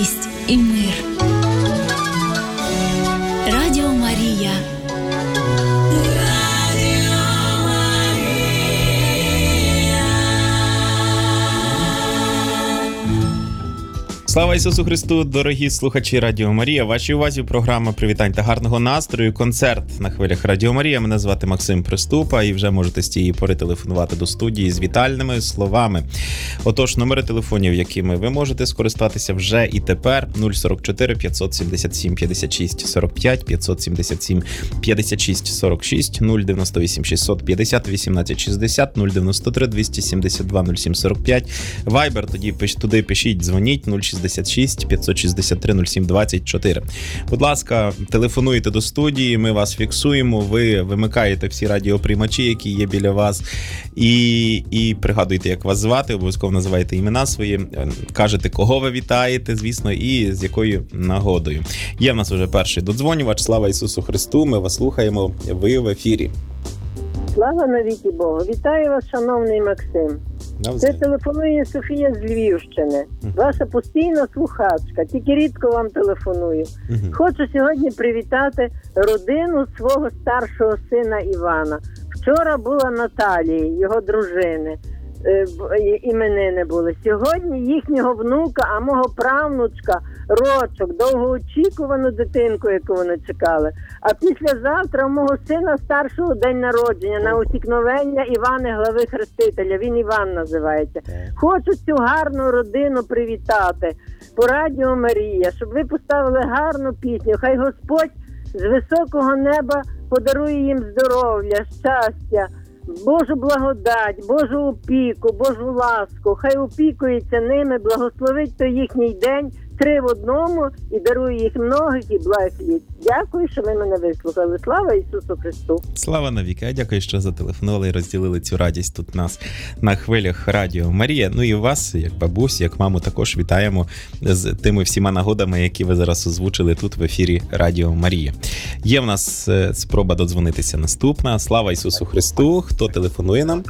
радість і мир. Радіо Марія. Слава Ісусу Христу, дорогі слухачі Радіо Марія. Вашій увазі програма «Привітань та гарного настрою». Концерт на хвилях Радіо Марія. Мене звати Максим Приступа і вже можете з цієї пори телефонувати до студії з вітальними словами. Отож, номери телефонів, якими ви можете скористатися вже і тепер: 044 577 56 45, 577 56 46, 098 650 18 60, 093 272 07 45. Вайбер, туди пишіть, дзвоніть, 066 563 07 24. Будь ласка, телефонуйте до студії, ми вас фіксуємо, ви вимикаєте всі радіоприймачі, які є біля вас, і пригадуйте, як вас звати, обов'язково називайте імена свої, кажете, кого ви вітаєте, звісно, і з якою нагодою. Є в нас вже перший додзвонювач. Слава Ісусу Христу, ми вас слухаємо, ви в ефірі. Слава навіки Богу. Вітаю вас, шановний Максим. Це телефонує Софія з Львівщини. Ваша постійна слухачка. Тільки рідко вам телефоную. Хочу сьогодні привітати родину свого старшого сина Івана. Вчора була Наталія, його дружини. Іменини були. Сьогодні їхнього внука, а мого правнучка, Рочок, довгоочікувану дитинку, яку вони чекали. А післязавтра у мого сина старшого день народження, на усікновення Івана Глави Хрестителя. Він Іван називається. Хочу цю гарну родину привітати по Радіо Марія, щоб ви поставили гарну пісню. Хай Господь з високого неба подарує їм здоров'я, щастя, Божу благодать, Божу опіку, Божу ласку. Хай опікується ними, благословить то їхній день, 3 в одному, і дарує їх многих і благих літ. Дякую, що ви мене вислухали. Слава Ісусу Христу! Слава навіки! Я дякую, що зателефонували і розділили цю радість тут нас на хвилях Радіо Марія. Ну і вас, як бабусю, як маму, також вітаємо з тими всіма нагодами, які ви зараз озвучили тут в ефірі Радіо Марія. Є в нас спроба додзвонитися наступна. Слава Ісусу Христу! Хто телефонує нам?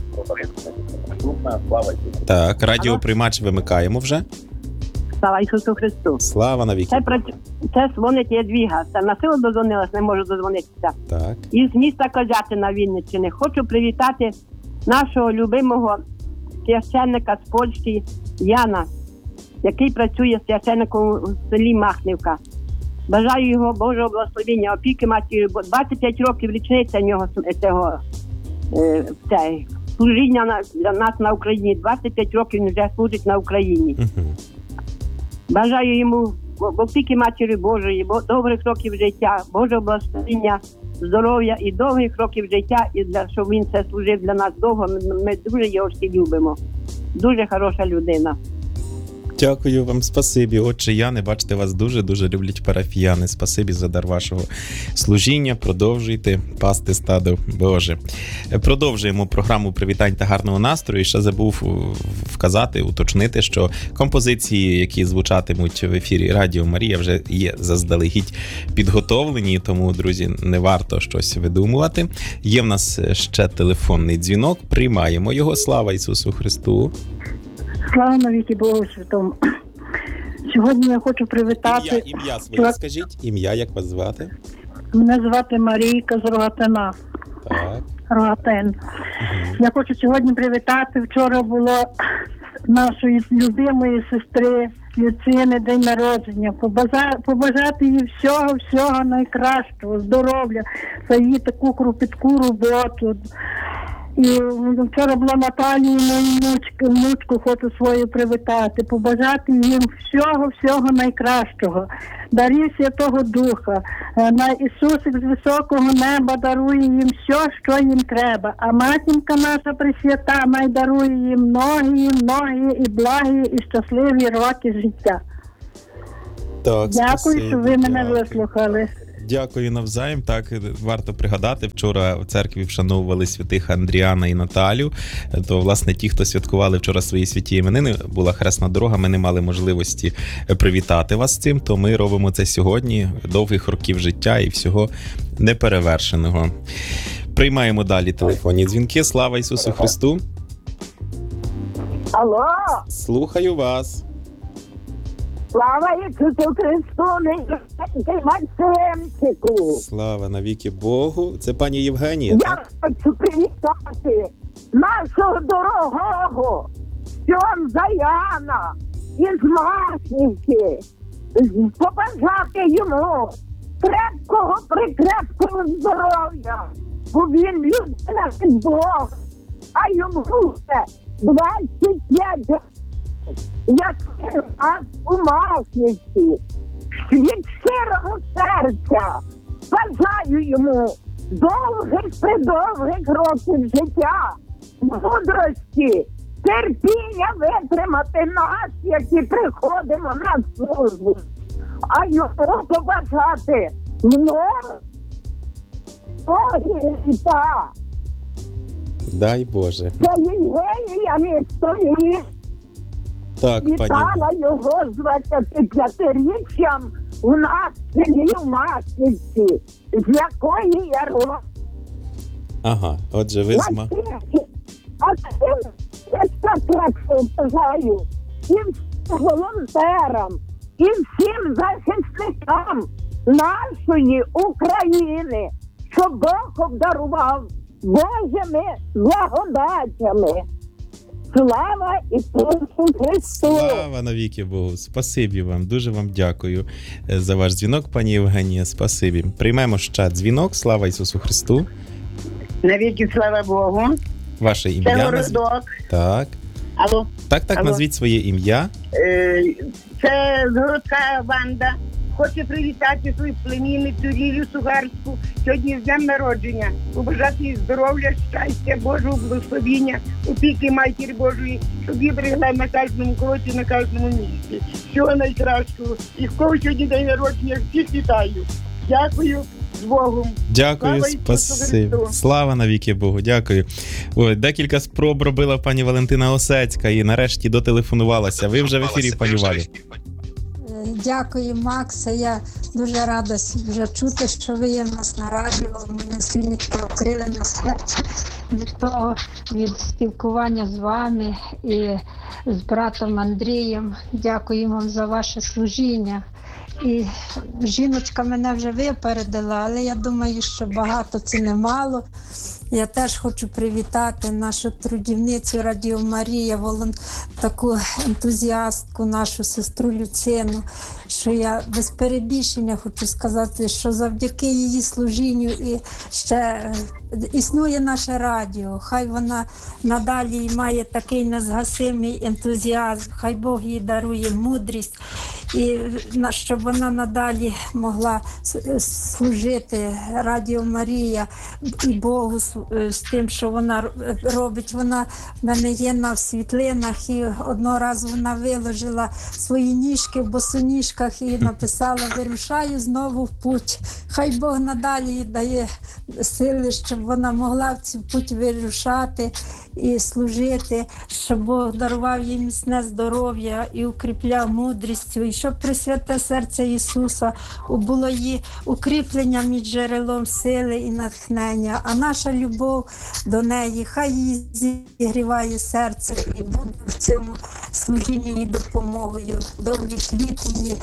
Так, радіоприймач вимикаємо вже. Слава Ісусу Христу. Слава навіки. Це дзвонить Єдвіга. На силу дозвонилась, не можу дозвонитися. Так. Із міста Козятина Вінниччини. Хочу привітати нашого любимого священника з Польщі Яна, який працює священником у селі Махнівка. Бажаю його Божого благословення, опіки матері. 25 років річниця нього цього служіння для нас на Україні. 25 років він вже служить на Україні. Бажаю йому опіки Матері Божої, довгих років життя, Божого благословення, здоров'я і довгих років життя, і щоб він це служив для нас довго. Ми дуже його всі любимо. Дуже хороша людина. Дякую вам, спасибі. Отче Яне, бачите, вас дуже-дуже люблять парафіяни. Спасибі за дар вашого служіння. Продовжуйте пасти стадо Боже. Продовжуємо програму «Привітань та гарного настрою». І ще забув вказати, уточнити, що композиції, які звучатимуть в ефірі Радіо Марія, вже є заздалегідь підготовлені, тому, друзі, не варто щось видумувати. Є в нас ще телефонний дзвінок. Приймаємо його. Слава Ісусу Христу! Слава навіки Богу Святому. Сьогодні я хочу привітати... Ім'я своє скажіть. Ім'я, як вас звати? Мене звати Марійка з Рогатина. Так. Рогатин. Я хочу сьогодні привітати. Вчора було нашої любимої сестри Люцини день народження. Побажати їй всього найкращого, здоров'я, за її таку кропітку роботу. І вчора була Наталія, мою внучку хочу свою привітати, побажати їм всього найкращого, дарів Святого Духа, на Ісусик з високого неба дарує їм все, що їм треба, а матінка наша Пресвята найдарує їм многі і благі і щасливі роки життя. Так, дякую, що ви мене вислухали. Дякую навзаєм. Так, варто пригадати, вчора в церкві вшановували святих Андріана і Наталю. То, власне, ті, хто святкували вчора свої святі іменини, була хресна дорога, ми не мали можливості привітати вас з цим, то ми робимо це сьогодні. Довгих років життя і всього неперевершеного. Приймаємо далі телефонні дзвінки. Слава Ісусу Христу! Алло! Слухаю вас. Слава Ісусу Христу, ненький Максимчику! Слава навіки Богу. Це пані Євгенія, Я хочу привітати нашого дорогого Сьомза Яна із Маснівки. Побажати йому крепкого здоров'я, бо він людина від Бога, а йому вже 25 років. Як у Маснівці, від щирого серця бажаю йому довгих років життя, мудрості, терпіння витримати нас, які приходимо на службу, а йому побажати многих літа. Дай Боже. Це Євгенія місто Львів. Так, пані. Вітала його з 25-річчям у нас в селі в Маснівці, з якої я родом. Ага, отже, ви А цим я так бажаю і всім волонтерам, і всім захисникам нашої України, щоб Бог обдарував Божими благодатями. Слава Ісусу Христу! Слава навіки Богу! Спасибі вам, дуже вам дякую за ваш дзвінок, пані Євгенія, спасибі. Приймемо ще дзвінок, слава Ісусу Христу. Навіки слава Богу. Ваше ім'я. Це Городок. Так. Алло. Так, Алло. назвіть своє ім'я. Це з городка Ванда. Хочу привітати свою племінницю Лілію Сугарську сьогодні з днем народження. Побажати їй здоров'я, щастя, Божого благословіння, опіки Матері Божої, щоб її берегла на кожному кроці, на кожному місці. Всього найкращого. І в кого сьогодні день народження, всіх вітаю. Дякую. З Богом. Дякую, Слава спасибі. Слава навіки Богу, дякую. Ой, декілька спроб робила пані Валентина Осецька і нарешті дотелефонувалася. Ви вже в ефірі, пані Валі. Дякую, Максе. Я дуже рада вже чути, що ви є в нас на радіо. Мене сильно відкрили на серце від того, від спілкування з вами і з братом Андрієм. Дякую вам за ваше служіння. І жіночка мене вже випередила, але я думаю, що багато це немало. Я теж хочу привітати нашу трудівницю Радіо Марія, таку ентузіастку, нашу сестру Люцину, що я без перебільшення хочу сказати, що завдяки її служінню і ще існує наше радіо. Хай вона надалі має такий незгасимий ентузіазм, хай Бог їй дарує мудрість, і щоб вона надалі могла служити Радіо Марія і Богу з тим, що вона робить. Вона в мене є на світлинах, і одного разу вона виложила свої ніжки в босоніжках і написала: «Вирушаю знову в путь». Хай Бог надалі дає сили, щоб вона могла в цей путь вирушати і служити, щоб Бог дарував їй міцне здоров'я і укріпляв мудрістю, і щоб Пресвяте серце Ісуса було її укріпленням і джерелом сили і натхнення, а наша любов до неї хай її зігріває серце і буде в цьому служінні і допомогою довгих літ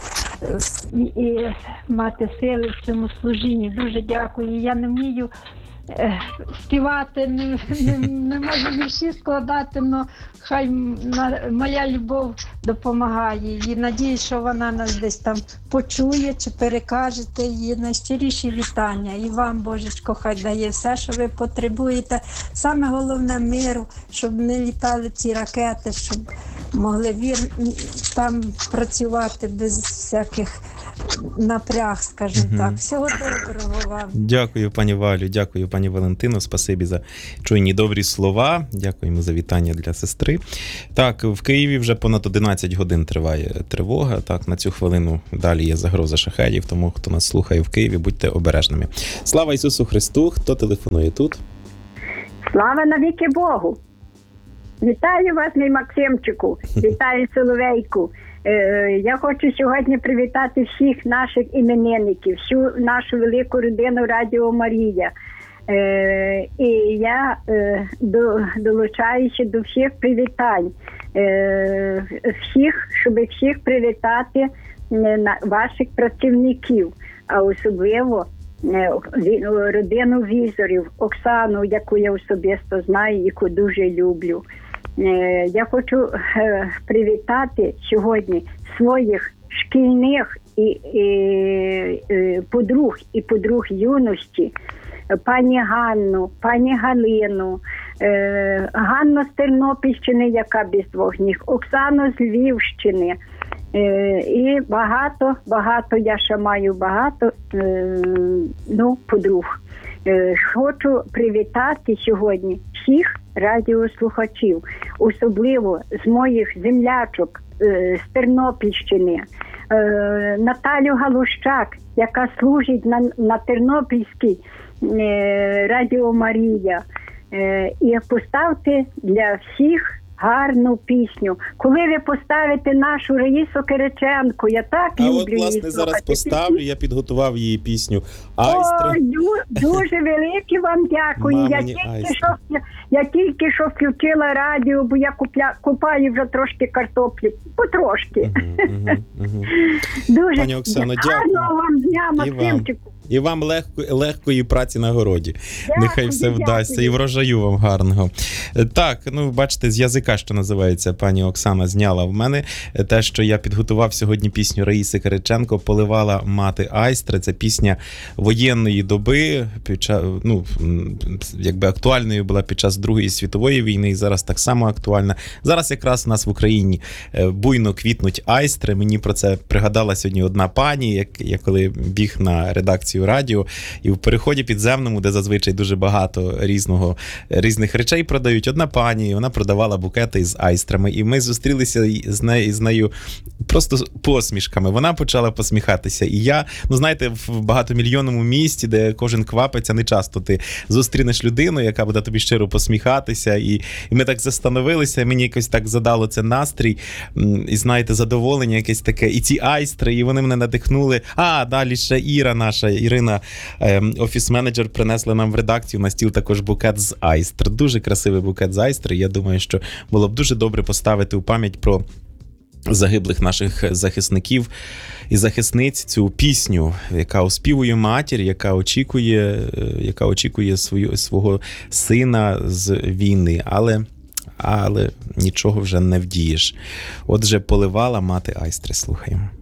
і мати сили в цьому служінні. Дуже дякую. Я не вмію співати, не можу вірші складати, але хай моя любов допомагає. І надіюсь, що вона нас десь там почує чи перекажете її найщиріші вітання. І вам, Божечко, хай дає все, що ви потребуєте. Саме головне — миру, щоб не літали ці ракети, щоб могли там працювати без всяких напряг, скажімо так. Всього доброго вам. Дякую, пані Валю, дякую, пані Валентино, спасибі за чуйні добрі слова. Дякуємо за вітання для сестри. Так, в Києві вже понад 11 годин триває тривога. Так, на цю хвилину далі є загроза шахедів, тому хто нас слухає в Києві, будьте обережними. Слава Ісусу Христу! Хто телефонує тут? Слава навіки Богу! Вітаю вас, мій Максимчику, вітаю Соловейку. Я хочу сьогодні привітати всіх наших іменинників, всю нашу велику родину Радіо Марія. І я долучаюся до всіх привітань, щоб всіх привітати ваших працівників, а особливо родину Візорів, Оксану, яку я особисто знаю, яку дуже люблю. Я хочу привітати сьогодні своїх шкільних подруг юності, пані Ганну, пані Галину, Ганну з Тернопільщини, яка без двох ніг, Оксану з Львівщини. І багато, я ще маю багато подруг. Хочу привітати сьогодні всіх радіослухачів, особливо з моїх землячок з Тернопільщини, Наталю Галущак, яка служить на Тернопільській Радіо Марія. І поставте для всіх гарну пісню. Коли ви поставите нашу Раїсу Кириченко, я так люблю її. А от, власне, зараз поставлю, я підготував її пісню «Айстри». Дуже велике вам дякую. Я тільки що включила радіо, бо я купаю вже трошки картоплі. Потрошки. Дуже Пані Оксано, дякую. Гарного вам дня, Максимчику. І вам легкої праці на городі. Нехай все вдасться. І врожаю вам гарного. Так, бачите, з язика, що називається, пані Оксана зняла в мене те, що я підготував сьогодні пісню Раїси Кириченко «Поливала мати Айстри». Це пісня воєнної доби, якби актуальною була під час Другої світової війни, і зараз так само актуальна. Зараз якраз у нас в Україні буйно квітнуть айстри. Мені про це пригадала сьогодні одна пані, я коли біг на редакцію радіо, і в переході підземному, де зазвичай дуже багато різних речей продають, одна пані, вона продавала букети з айстрами, і ми зустрілися з нею просто посмішками. Вона почала посміхатися, і я, знаєте, в багатомільйонному місті, де кожен квапиться, не часто ти зустрінеш людину, яка буде тобі щиро посміхатися, і ми так застановилися, мені якось так задало це настрій, і знаєте, задоволення якесь таке, і ці айстри, і вони мене надихнули. Далі ще Ірина, офіс-менеджер, принесла нам в редакцію на стіл також букет з айстр. Дуже красивий букет з айстр. Я думаю, що було б дуже добре поставити у пам'ять про загиблих наших захисників і захисниць цю пісню, яка оспівує матір, яка очікує свого сина з війни. Але нічого вже не вдієш. Отже, «Поливала мати Айстри». Слухаємо.